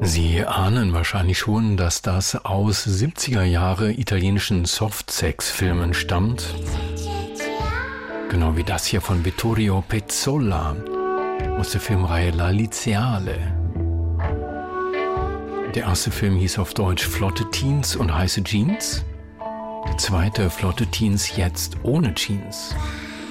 Sie ahnen wahrscheinlich schon, dass das aus 70er Jahre italienischen Softsex-Filmen stammt. Genau wie das hier von Vittorio Pezzolla aus der Filmreihe La Liziale. Der erste Film hieß auf Deutsch Flotte Teens und heiße Jeans. Der zweite Flotte Teens jetzt ohne Jeans.